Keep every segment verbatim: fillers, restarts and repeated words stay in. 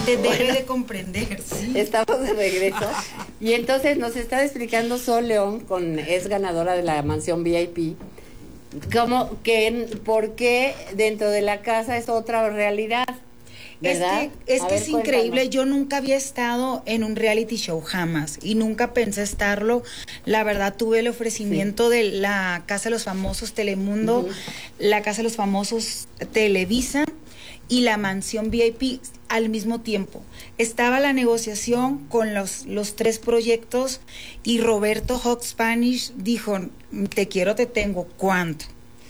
gente debe bueno, de comprender. ¿Sí? Estamos de regreso. Y entonces nos está explicando Sol León, con, es ganadora de la mansión V I P, cómo, que, por qué dentro de la casa es otra realidad. ¿Verdad? Es que es, que ver, es increíble. Yo nunca había estado en un reality show, jamás, y nunca pensé estarlo. La verdad, tuve el ofrecimiento sí. de la Casa de los Famosos Telemundo, uh-huh. la Casa de los Famosos Televisa y la mansión V I P al mismo tiempo. Estaba la negociación con los, los tres proyectos y Roberto Hawk Spanish dijo, te quiero, te tengo, ¿cuánto?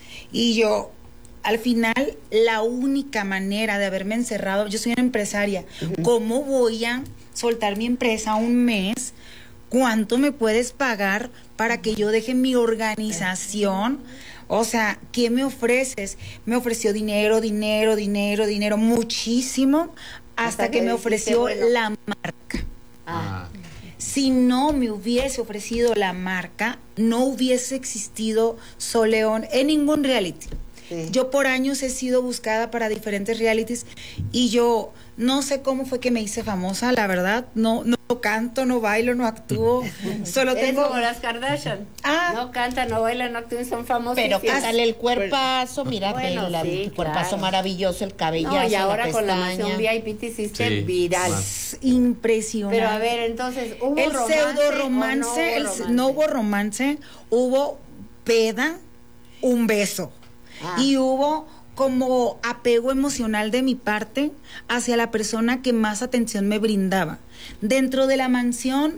Y yo... Al final, la única manera de haberme encerrado, yo soy una empresaria, uh-huh. ¿cómo voy a soltar mi empresa un mes? ¿Cuánto me puedes pagar para que yo deje mi organización? O sea, ¿qué me ofreces? Me ofreció dinero, dinero, dinero, dinero, muchísimo, hasta, hasta que, que me ofreció bueno. la marca. Ah. Si no me hubiese ofrecido la marca, no hubiese existido Sol León en ningún reality. Sí. Yo por años he sido buscada para diferentes realities y yo no sé cómo fue que me hice famosa, la verdad, no no canto, no bailo, no actúo, solo tengo... Es como las Kardashian, ah, no canta, no baila, no actúa, son famosas. Pero sale el cuerpazo, mira, bueno, el, sí, el cuerpazo claro. maravilloso, el cabellazo, no, y ahora la con la mansión V I P te hiciste sí, viral. Es impresionante. Pero a ver, entonces, ¿hubo el romance pseudo romance, no hubo el, romance? No hubo romance, hubo peda, un beso. Ah. Y hubo como apego emocional de mi parte hacia la persona que más atención me brindaba. Dentro de la mansión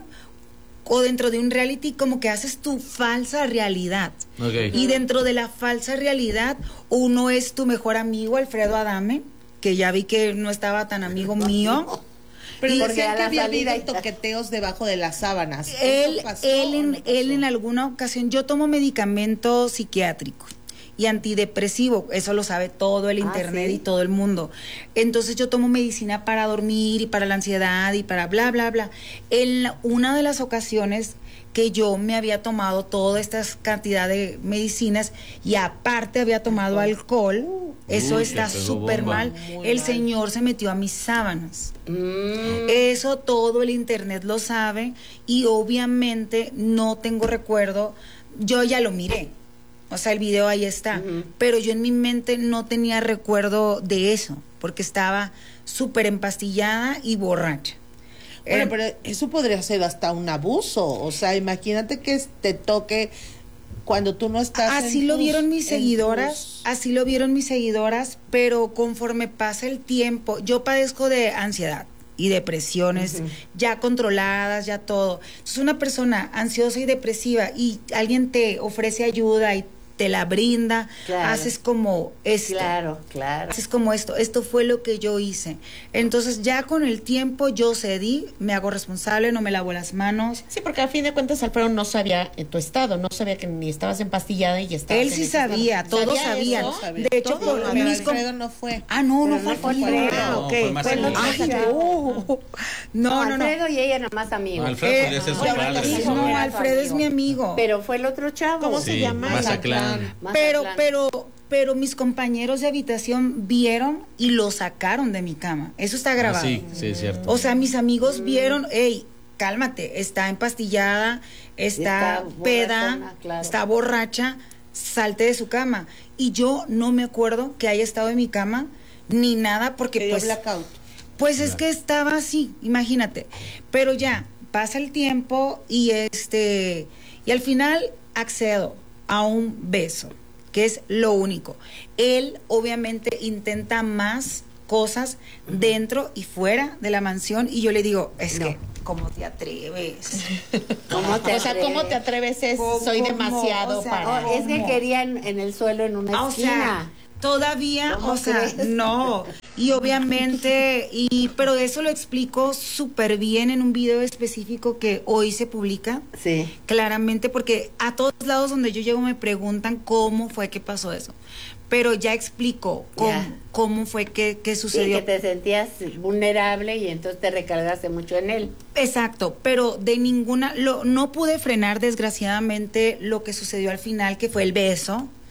o dentro de un reality como que haces tu falsa realidad. Okay. Y dentro de la falsa realidad uno es tu mejor amigo, Alfredo Adame, que ya vi que no estaba tan amigo mío. Pero y decían que había habido toqueteos debajo de las sábanas. Él, él, en, no él en alguna ocasión, yo tomo medicamento psiquiátrico y antidepresivo, eso lo sabe todo el internet ah, ¿sí? y todo el mundo. Entonces yo tomo medicina para dormir y para la ansiedad y para bla, bla, bla. En una de las ocasiones que yo me había tomado toda esta cantidad de medicinas y aparte había tomado alcohol, uh, eso uh, está súper mal. Muy el mal. Señor se metió a mis sábanas. Mm. Eso todo el internet lo sabe y obviamente no tengo recuerdo, yo ya lo miré. O sea, el video ahí está, uh-huh. pero yo en mi mente no tenía recuerdo de eso, porque estaba súper empastillada y borracha. Bueno, eh, pero eso podría ser hasta un abuso, o sea, imagínate que te toque cuando tú no estás. Así en lo tus, vieron mis seguidoras, tus... así lo vieron mis seguidoras, pero conforme pasa el tiempo, yo padezco de ansiedad y depresiones uh-huh. ya controladas, ya todo. Entonces una persona ansiosa y depresiva y alguien te ofrece ayuda y te la brinda, claro. haces como esto. Claro, claro. Haces como esto. Esto fue lo que yo hice. Entonces, ya con el tiempo yo cedí, me hago responsable, no me lavo las manos. Sí, porque a fin de cuentas Alfredo no sabía en tu estado, no sabía que ni estabas empastillada y ya estabas. Él sí sabía, estado. Todos ¿Sabía sabían. Sabía. De hecho, por mis Alfredo no fue. Ah, no, no, no fue fue Alfredo. Ah, okay. Fue más fue amigos. Ay, no. No, no, no. Alfredo y ella nomás amigos. No, Alfredo eh, podría ser su bueno, padre. No, Alfredo es mi amigo. Pero fue el otro chavo. ¿Cómo sí, se llama? Mazatlán. Pero, pero, pero mis compañeros de habitación vieron y lo sacaron de mi cama. Eso está grabado. Ah, sí, sí, es cierto. O sea, mis amigos vieron, hey, cálmate, está empastillada, está, está peda, claro. está borracha, salte de su cama. Y yo no me acuerdo que haya estado en mi cama ni nada porque ¿Te pues dio blackout? Pues es que estaba así, imagínate. Pero ya pasa el tiempo y este y al final accedo a un beso, que es lo único. Él obviamente intenta más cosas dentro y fuera de la mansión y yo le digo, es no. que ¿cómo te atreves? ¿Cómo te o sea, ¿cómo te atreves? Es, soy demasiado o sea, para... Es que querían en el suelo en una o esquina. Sea, todavía, o sea, crees? no. Y obviamente, y pero eso lo explico súper bien en un video específico que hoy se publica. Sí. Claramente, porque a todos lados donde yo llego me preguntan cómo fue que pasó eso. Pero ya explico cómo, yeah. cómo fue que, que sucedió. Sí, que te sentías vulnerable y entonces te recargaste mucho en él. Exacto, pero de ninguna, lo, no pude frenar desgraciadamente lo que sucedió al final, que fue el beso.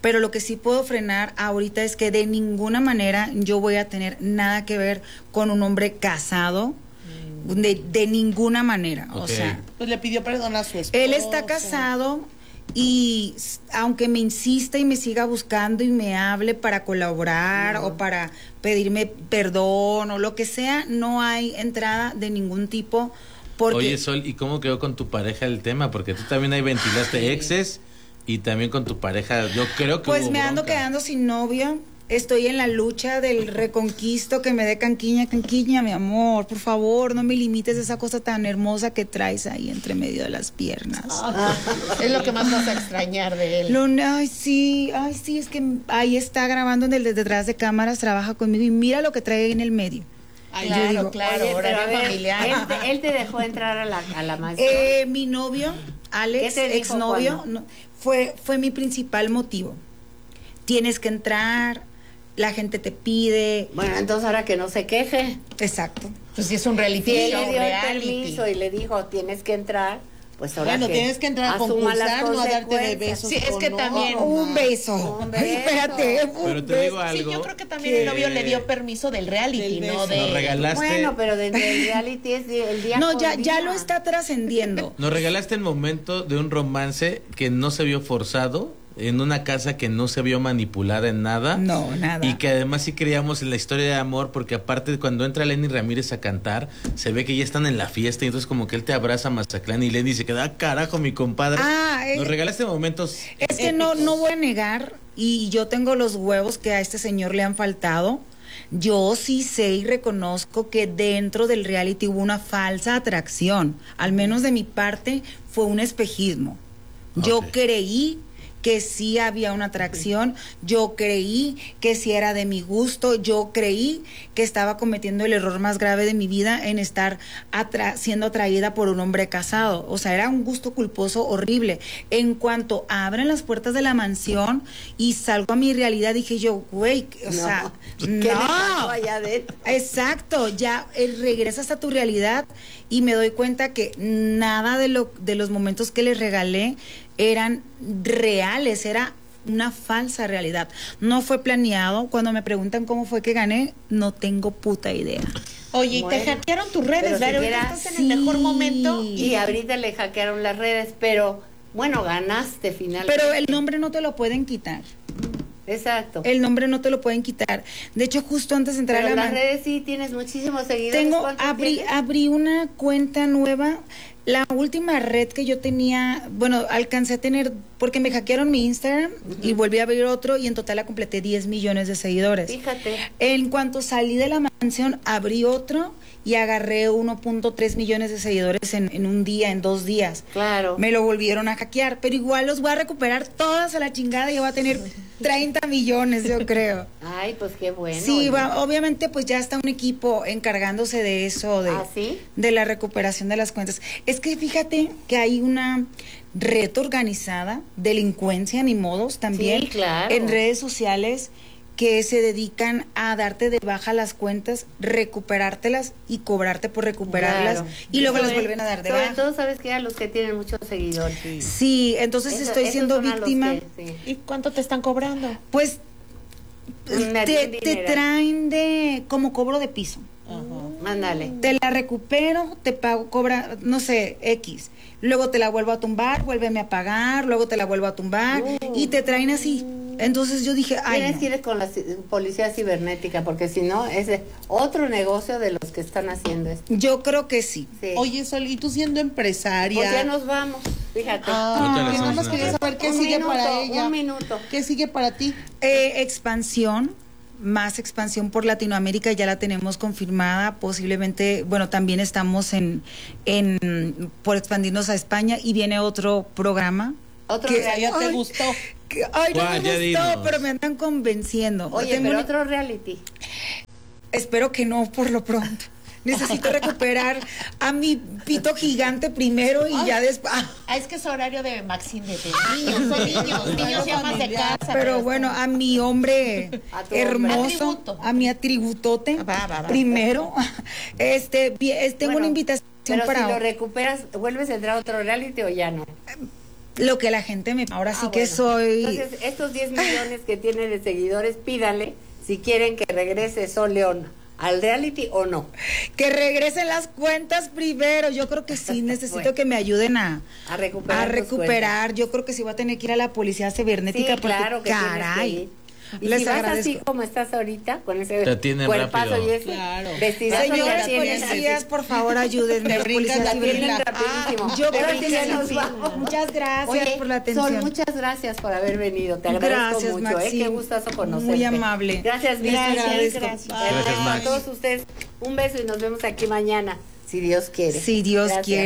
pero lo que sí puedo frenar ahorita es que de ninguna manera yo voy a tener nada que ver con un hombre casado, de, de ninguna manera, Ok. o sea, Pues le pidió perdón a su esposo. él está casado y s- aunque me insista y me siga buscando y me hable para colaborar o para pedirme perdón o lo que sea, no hay entrada de ningún tipo porque Oye, Sol, ¿y cómo quedó con tu pareja el tema? Porque tú también ahí ventilaste exes y también con tu pareja, yo creo que pues hubo me ando bronca. quedando sin novio. Estoy en la lucha del reconquisto, que me dé canquiña, canquiña, mi amor. Por favor, no me limites esa cosa tan hermosa que traes ahí entre medio de las piernas. Ah, es lo que más vas a extrañar de él. Lo, ay, sí, ay, sí, es que ahí está grabando en el de detrás de cámaras, trabaja conmigo y mira lo que trae ahí en el medio. Ay, Claro, yo digo, claro, Oye, pero a horario ver, familiar. Él te, él te dejó entrar a la, a la mansión. Eh, mi novio, Alex, ¿Qué te dijo exnovio, cuando? no, fue, fue mi principal motivo. Tienes que entrar, la gente te pide. Bueno, entonces ahora que no se queje. Exacto. Pues si es un reality Si él show, le dio el reality. permiso y le dijo, tienes que entrar, pues ahora bueno, que tienes que entrar a asuma las concursar, no a darte de consecuencias. besos. Sí, es con que no- también- no, Un no. beso. Un Ay, beso. espérate. un Pero te digo beso. Sí, algo. yo creo que también que- el novio le dio permiso del reality, Del no beso. de... Nos regalaste, Bueno, pero dentro del reality es el día No, con ya, ya día. lo está trascendiendo. nos regalaste el momento de un romance que no se vio forzado, en una casa que no se vio manipulada en nada. No, nada. Y que además sí creíamos en la historia de amor, porque aparte cuando entra Lenny Ramírez a cantar, se ve que ya están en la fiesta y entonces como que él te abraza a Mazatlán y Lenny se queda, ah, carajo, mi compadre. Ah, eh. Nos regalaste momentos. Es que no, no voy a negar, y yo tengo los huevos que a este señor le han faltado. Yo sí sé y reconozco que dentro del reality hubo una falsa atracción. Al menos de mi parte fue un espejismo. Yo Ok. creí que sí había una atracción, yo creí que sí era de mi gusto, yo creí que estaba cometiendo el error más grave de mi vida en estar atra- siendo atraída por un hombre casado. O sea, era un gusto culposo horrible. En cuanto abren las puertas de la mansión y salgo a mi realidad, dije yo, güey, o No. sea, ¿Qué le pasó no. allá adentro? Exacto, ya eh, regresas a tu realidad y me doy cuenta que nada de lo de los momentos que les regalé eran reales, era una falsa realidad. No fue planeado. Cuando me preguntan cómo fue que gané, no tengo puta idea. Oye, y Bueno, te hackearon tus redes, pero ¿verdad? Ahorita siquiera- estás en el mejor sí. momento. Y ahorita le hackearon las redes, pero bueno, ganaste finalmente. Pero el nombre no te lo pueden quitar. Exacto. El nombre no te lo pueden quitar. De hecho, justo antes de entrar Pero a la en las man- redes sí tienes muchísimos seguidores. Tengo, ¿Cuántos abrí, tienes? abrí una cuenta nueva. La última red que yo tenía, bueno, alcancé a tener, porque me hackearon mi Instagram y volví a abrir otro y en total la completé diez millones de seguidores. Fíjate. En cuanto salí de la mansión, abrí otro y agarré uno punto tres millones de seguidores en, en un día, en dos días. Claro. Me lo volvieron a hackear, pero igual los voy a recuperar todas a la chingada y voy a tener treinta millones, yo creo. Ay, pues qué bueno. Sí, oye. va, obviamente pues ya está un equipo encargándose de eso, de, ¿Ah, sí? de la recuperación de las cuentas. Es que fíjate que hay una red organizada, delincuencia ni modos también, Sí, claro. en redes sociales que se dedican a darte de baja las cuentas, recuperártelas y cobrarte por recuperarlas Claro. y luego Sobre- las vuelven a dar de Sobre baja. todo, ¿sabes qué? A los que tienen muchos seguidores. Sí, entonces Eso- estoy esos siendo son a los víctima. que- sí. ¿Y cuánto te están cobrando? Pues Una te, bien te dinera. traen de como cobro de piso. Mándale. Te la recupero, te pago, cobra, no sé, X. Luego te la vuelvo a tumbar, vuélveme a pagar, luego te la vuelvo a tumbar Uh. y te traen así. Entonces yo dije, ay, Tienes no. que ir con la ci- policía cibernética, porque si no, es de otro negocio de los que están haciendo esto. Yo creo que sí. Sí. Oye, Sol, y tú siendo empresaria. Pues ya nos vamos, fíjate. Ah, Ahorita le que nada hacemos más una- quería saber qué Un sigue minuto, para ella. un minuto. ¿Qué sigue para ti? Eh, expansión, más expansión por Latinoamérica, ya la tenemos confirmada, posiblemente, bueno, también estamos en, en por expandirnos a España y viene otro programa. Otro que- reality. ¿Ya te Ay, gustó? que- ay, no ¿Cuál? me Ya gustó, dinos. pero me andan convenciendo. Oye, Tengo pero una- otro reality. Espero que no por lo pronto. Necesito recuperar a mi pito gigante primero y ya después. Ah, Ah, es que es horario de Maxine de niños, son niños, niños ya más de casa. pero bueno, a mi hombre A tu hombre. hermoso, Atributo. a mi atributote Va, va, va. primero. Este, vi- es- tengo Bueno, una invitación Pero para si lo recuperas, ¿vuelves a entrar a otro reality o ya no? lo que la gente me... Ahora sí Ah, que bueno. soy... Entonces, estos diez millones que tiene de seguidores, pídale si quieren que regrese Sol León al reality o no. Que regresen las cuentas primero. Yo creo que sí, necesito Bueno. que me ayuden a, A recuperar a tus recuperar. Yo creo que sí voy a tener que ir a la policía cibernética Sí, porque, claro que caray. tienes que ir. Y Les si vas así agradezco. como estás ahorita, con ese Te atienden cuerpazo rápido. y ese Claro. vestidazo, Señores ya tienes- policías, por favor, ayúdenme. Te Los brincas policías la atienden cibernéticos. rapidísimo. Ah, yo Pero creo que sí ya sí. nos vamos. Muchas gracias Oye, por la atención. Sol, muchas gracias por haber venido. Te agradezco Gracias, mucho, ¿eh? Maxi. Qué gustazo conocerte. Muy amable. Gracias, Vicky. Gracias, gracias. Eh, Gracias, Max. A todos ustedes, un beso y nos vemos aquí mañana, si Dios quiere. Si Dios Gracias. quiere.